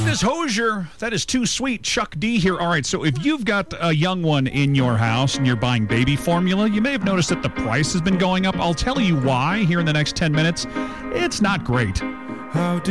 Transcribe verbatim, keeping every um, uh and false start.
Agnes Hosier, that is too sweet. Chuck D here. All right, so if you've got a young one in your house and you're buying baby formula, you may have noticed that the price has been going up. I'll tell you why here in the next ten minutes. It's not great. How